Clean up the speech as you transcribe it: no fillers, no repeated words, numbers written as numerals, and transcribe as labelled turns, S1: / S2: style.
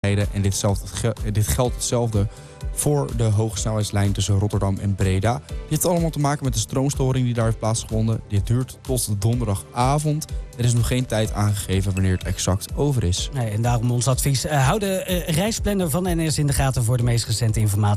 S1: En dit geldt hetzelfde voor de hogesnelheidslijn tussen Rotterdam en Breda. Dit heeft allemaal te maken met de stroomstoring die daar heeft plaatsgevonden. Dit duurt tot donderdagavond. Er is nog geen tijd aangegeven wanneer het exact over is.
S2: Nee, en daarom ons advies. Hou de reisplanner van NS in de gaten voor de meest recente informatie.